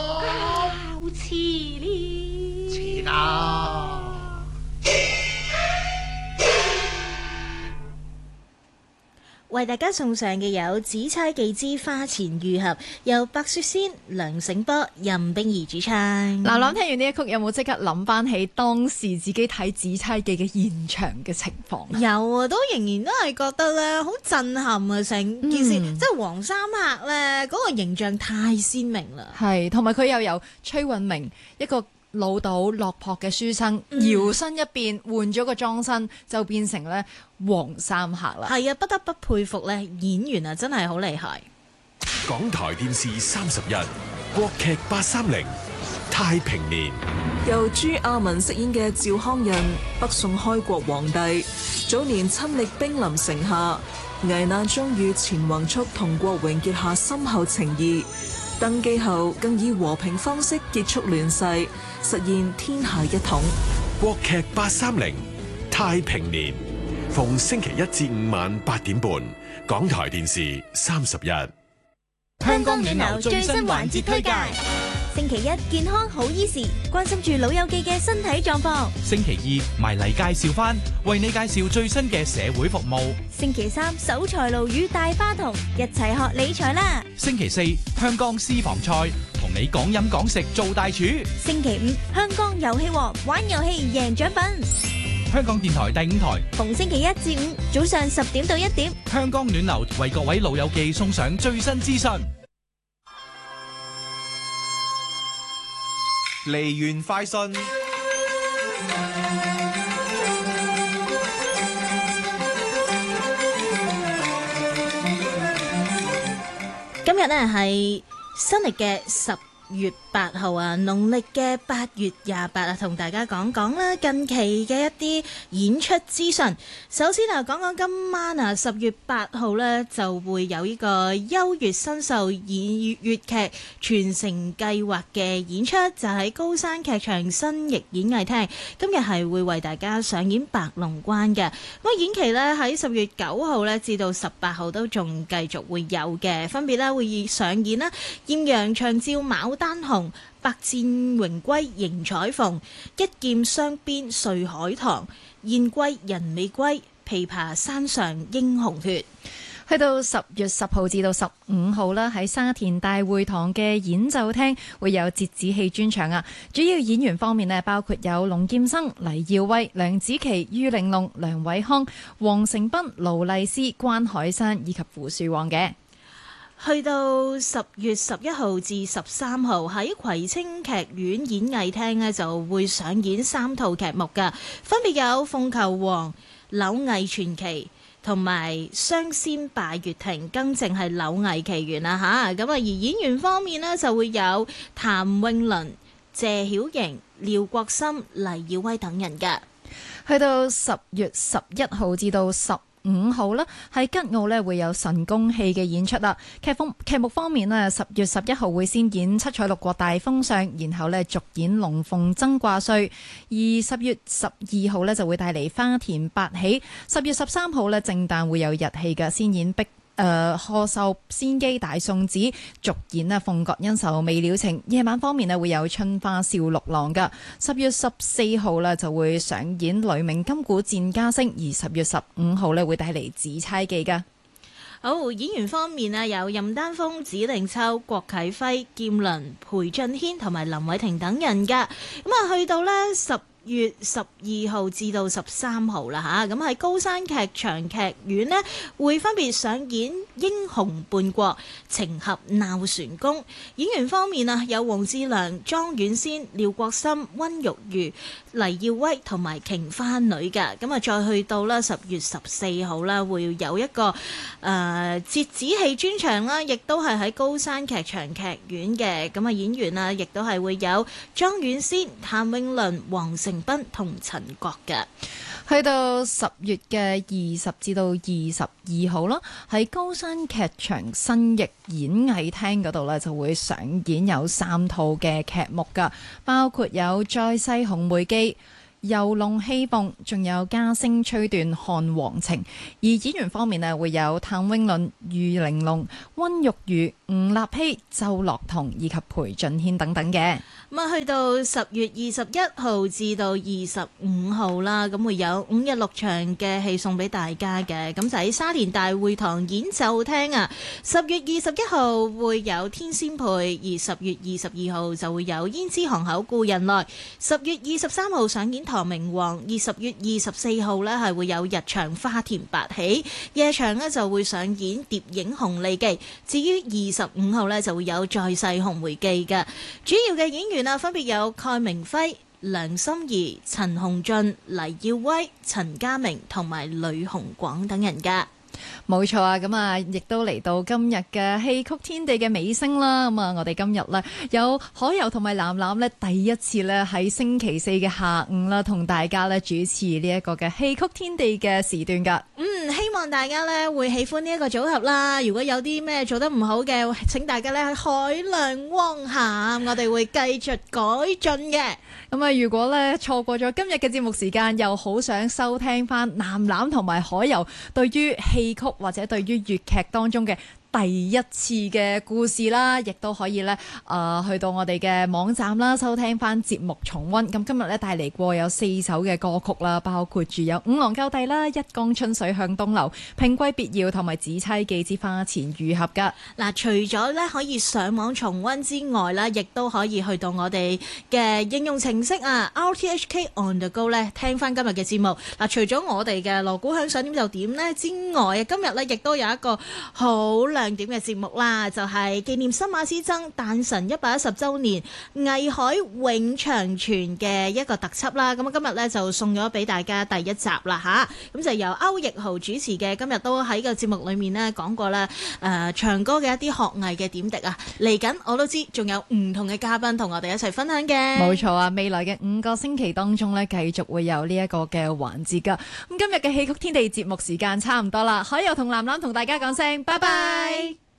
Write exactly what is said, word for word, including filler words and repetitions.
好似呢？ 似㗎。 為大家送上嘅有《紫釵記之花前月合》，由白雪仙、梁醒波、任冰兒主唱。 嗱，諗聽完呢一曲，有冇即刻諗翻起當時自己睇《紫釵記》嘅現場嘅情況？ 有啊，都仍然都係覺得咧好震撼啊！成件事、嗯、即係黃三鶴咧嗰個形象太鮮明啦。 係，同埋佢又有崔允明一個潦倒落魄嘅書生，搖、嗯、身一變換咗個裝身，就變成咧黃三鶴啦。 係啊，不得不佩服咧演員啊，真係好厲害。 港台電視三十一，國劇八三零太平年， 由朱亞文飾演嘅趙匡胤，北宋開國皇帝，早年親歷兵臨城下，危難中與錢宏速同國榮結下深厚情誼。登基後更以和平方式結束亂世，實現天下一統。 國劇八三零太平年，逢星期一至五晚八點半，港台電視三十一。 香港暖流最新環節推介。星期一健康好醫時，關心住老友記嘅身體狀況。 星期二埋嚟介紹翻，為你介紹最新嘅社會服務。 星期三守財奴與大花童一齊學理財啦。 星期四香港私房菜，同你講飲講食做大廚。 星期五香港遊戲王，玩遊戲贏獎品。 香港電台第五台， 逢星期一至五早上十點到一點， 香港暖流為各位老友記送上最新資訊。 梨園快訊。 今日呢係新曆嘅十月八號啊，農曆嘅八月廿八啊，同大家講講啦近期嘅一啲演出資訊。首先啊，講講今晚啊，十月八號呢就會有呢個優越新秀演粵劇傳承計劃嘅演出，就喺高山劇場新翼演藝廳。今日係會為大家上演白龍關嘅。咁演期呢喺十月九號呢至到十八號都仲繼續會有嘅，分別呢會上演啦艷陽長照牡丹紅、百戰榮歸迎彩鳳、一劍雙鞭瑞海棠、燕歸人未歸、琵琶山上英雄血。 去到十月十號至到十五號啦，喺沙田大會堂嘅演奏廳會有折子戲專場啊！主要演員方面呢，包括有龍劍生、黎耀威、梁子琪、于玲瓏、梁偉康、黃成斌、勞麗詩、關海山以及胡樹旺嘅。 去到十月十一號至十三號喺葵青劇院演藝廳呢就會上演三套劇目㗎，分別有《鳳求凰》、《柳毅傳奇》同埋《雙仙拜月亭》，更正係《柳毅奇緣》啦吓。咁啊，而演員方面呢就會有譚詠麟、謝曉瑩、廖國森、黎耀威等人㗎。 去到十月十一號至到十五號啦，喺吉澳呢會有神功戲嘅演出啦。劇風劇目方面呢，十月十一號會先演七彩六國大封相，然後呢續演龍鳳爭掛帥。而十月十二號呢就會帶嚟花田八喜。十月十三號呢正旦會有日戲嘅，先演碧誒賀壽仙姬大送子，續演啊鳳閣恩仇未了情。夜晚方面呢會有春花笑六郎噶。十月十四號呢就會上演雷鳴金鼓戰家聲，而十月十五號呢會帶嚟紫釵記噶。 好，演員方面啊，有任丹峰、紫令秋、郭啟輝、劍倫、裴俊軒同埋林偉霆等人噶。咁啊，去到呢十月十二號至到十三號啦吓，咁喺高山劇場劇院呢會分別上演《英雄叛國》、《情俠鬧船宮》。演員方面啊，有黃志良、莊婉仙、廖國森、溫玉如、黎耀威同埋瓊花女噶。咁啊，再去到啦十月十四號啦，會有一個誒折子戲專場啦，亦都係喺高山劇場劇院嘅。咁啊，演員啊，亦都係會有莊婉仙、譚詠麟、黃成斌同陳國嘅。 去到十月嘅二十至到二十二號啦，喺高山劇場新翼演藝廳嗰度呢，就會上演有三套嘅劇目噶，包括有《再世紅梅記》、 遊龍戲鳳，仲有嘉星吹斷漢皇情。而演員方面呢，會有譚詠麟、余玲龍、溫玉如、吳立希、周樂彤以及裴俊軒等等嘅。 咁啊，去到十月二十一號至到二十五號啦，咁會有五日六場嘅戲送俾大家嘅。咁就喺沙田大會堂演奏廳啊。十月二十一號會有天仙配，而十月二十二號就會有胭脂巷口故人來。十月二十三號上演唐明皇，而十月二十四號呢係會有日場花田八喜，夜場呢就會上演蝶影紅利記。至於二十五號呢就會有再世紅梅記嘅。主要嘅演員啊，分別有蓋明輝、梁心怡、陳鴻俊、黎耀威、陳家明同埋呂鴻廣等人噶。 冇錯啊，咁啊，亦都嚟到今日嘅戲曲天地嘅尾聲啦。咁啊，我哋今日呢，有海游同埋藍藍呢，第一次呢喺星期四嘅下午啦，同大家呢主持呢一個嘅戲曲天地嘅時段噶。 嗯，希望大家呢會喜歡呢一個組合啦。如果有啲咩做得唔好嘅，請大家呢去海量汪涵，我哋會繼續改進嘅。 咁啊，如果呢錯過咗今日嘅節目時間，又好想收聽翻藍藍同埋海游對於戲曲或者對於粵劇當中嘅第一次嘅故事啦，亦都可以咧，誒、呃、去到我哋嘅網站啦，收聽翻節目重溫。咁今日咧帶嚟過有四首嘅歌曲啦，包括住有《五郎救帝》啦，《一江春水向東流》、《平貴別要》同埋《紫釵記之花前遇合》噶。 嗱，除咗咧可以上網重溫之外啦，亦都可以去到我哋嘅應用程式啊 R T H K On The Go 咧，聽翻今日嘅節目。嗱，除咗我哋嘅鑼鼓響想點就點呢之外，今日咧亦都有一個好亮點嘅節目啦，就係、是、紀念新馬師曾誕辰一百一十週年藝海永長存嘅一個特輯啦。咁啊，今日咧就送咗俾大家第一集啦吓，咁就由歐奕豪主持嘅。今日都喺個節目裏面呢講過啦，誒、呃、唱歌嘅一啲學藝嘅點滴啊。嚟緊我都知仲有唔同嘅嘉賓同我哋一齊分享嘅。 冇錯啊，未來嘅五個星期當中呢，繼續會有呢一個嘅環節噶。咁今日嘅戲曲天地節目時間差唔多啦，海游同藍藍同大家講聲拜拜。